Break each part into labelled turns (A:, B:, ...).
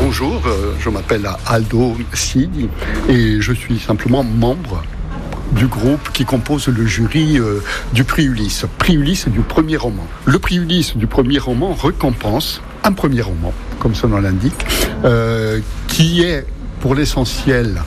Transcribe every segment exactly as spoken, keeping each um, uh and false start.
A: Bonjour, je m'appelle Aldo Sidi et je suis simplement membre du groupe qui compose le jury euh, du prix Ulysse. Prix Ulysse du premier roman. Le prix Ulysse du premier roman récompense un premier roman, comme son nom l'indique, euh, qui est pour l'essentiel,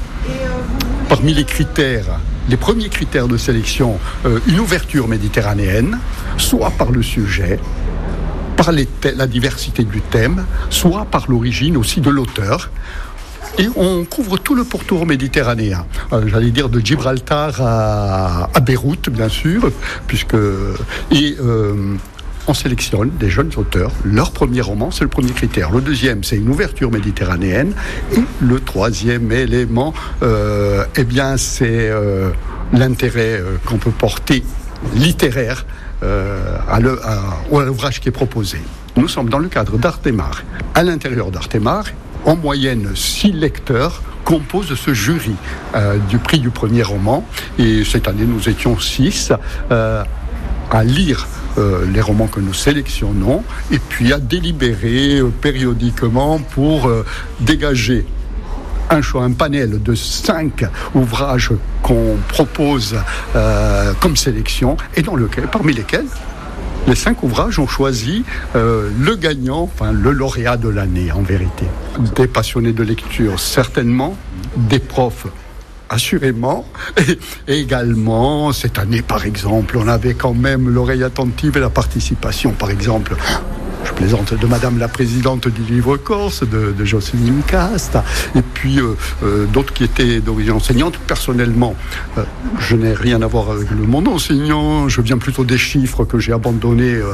A: parmi les critères, les premiers critères de sélection, euh, une ouverture méditerranéenne, soit par le sujet, par les thè- la diversité du thème, soit par l'origine aussi de l'auteur. Et on couvre tout le pourtour méditerranéen. Euh, j'allais dire de Gibraltar à, à Beyrouth, bien sûr, puisque et euh, on sélectionne des jeunes auteurs. Leur premier roman, c'est le premier critère. Le deuxième, c'est une ouverture méditerranéenne. Et le troisième élément, euh, eh bien, c'est euh, l'intérêt euh, qu'on peut porter littéraire euh, à, le, à, à l'ouvrage qui est proposé. Nous sommes dans le cadre d'Artemare. À l'intérieur d'Artemare, en moyenne, six lecteurs composent ce jury euh, du prix du premier roman. Et cette année, nous étions six euh, à lire euh, les romans que nous sélectionnons et puis à délibérer euh, périodiquement pour euh, dégager un choix, un panel de cinq ouvrages qu'on propose euh, comme sélection et dans lequel, parmi lesquels les cinq ouvrages ont choisi euh, le gagnant, enfin le lauréat de l'année en vérité. Des passionnés de lecture certainement, des profs assurément, et, et également cette année par exemple, on avait quand même l'oreille attentive et la participation par exemple. Je plaisante de Madame la Présidente du Livre Corse, de, de Jocelyne Cast, et puis euh, euh, d'autres qui étaient d'origine enseignante. Personnellement, euh, je n'ai rien à voir avec le monde enseignant, je viens plutôt des chiffres que j'ai abandonnés euh,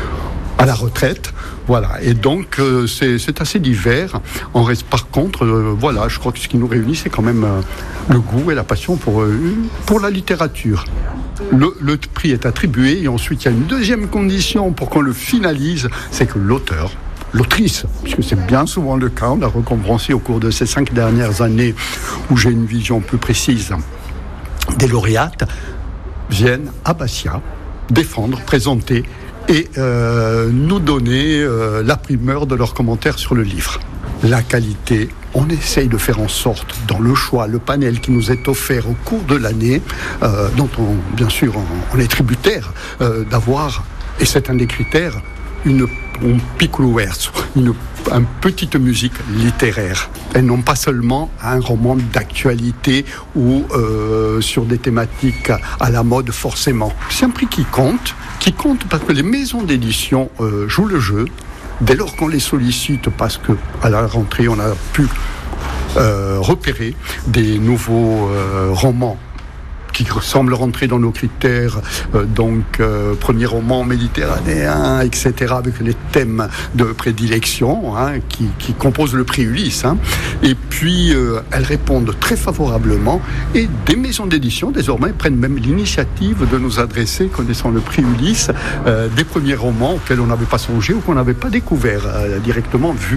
A: à la retraite. Voilà, et donc euh, c'est, c'est assez divers. En reste, par contre, euh, voilà, je crois que ce qui nous réunit, c'est quand même euh, le goût et la passion pour, euh, pour la littérature. Le, le prix est attribué et ensuite il y a une deuxième condition pour qu'on le finalise, c'est que l'auteur, l'autrice, puisque c'est bien souvent le cas, on a récompensé au cours de ces cinq dernières années où j'ai une vision plus précise des lauréates, viennent à Bastia défendre, présenter et euh, nous donner euh, la primeur de leurs commentaires sur le livre. La qualité, on essaye de faire en sorte, dans le choix, le panel qui nous est offert au cours de l'année, euh, dont on, bien sûr on, on est tributaire, euh, d'avoir, et c'est un des critères, une, un piccolo verso, une, une petite musique littéraire, et non pas seulement un roman d'actualité ou euh, sur des thématiques à la mode forcément. C'est un prix qui compte, qui compte parce que les maisons d'édition euh, jouent le jeu. Dès lors qu'on les sollicite, parce qu'à la rentrée, on a pu euh, repérer des nouveaux euh, romans qui semblent rentrer dans nos critères, euh, donc euh, premier roman méditerranéen, et cetera, avec les thèmes de prédilection hein, qui, qui composent le prix Ulysse. Hein. Et puis, euh, elles répondent très favorablement et des maisons d'édition, désormais, prennent même l'initiative de nous adresser, connaissant le prix Ulysse, euh, des premiers romans auxquels on n'avait pas songé ou qu'on n'avait pas découvert euh, directement, vu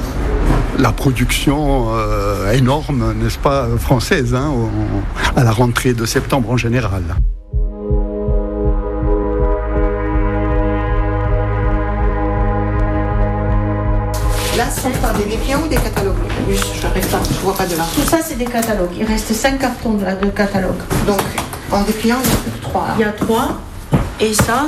A: la production euh, énorme, n'est-ce pas, française, hein, au, à la rentrée de septembre en général.
B: Là, ce sont pas des dépliants ou des catalogues? Juste, je n'arrive pas, je vois pas de là.
C: Tout ça, c'est des catalogues. Il reste cinq cartons de, de catalogues.
B: Donc, en dépliant, il y a trois.
C: Il y a trois. Et ça,